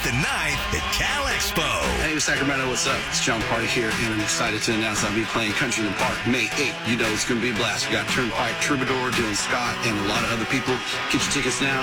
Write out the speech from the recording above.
the 9th at Cal Expo. Hey, Sacramento, what's up? It's John Party here, and I'm excited to announce I'll be playing Country in the Park May 8th. You know it's going to be a blast. We got Turnpike, Troubadour, Dylan Scott, and a lot of other people. Get your tickets now.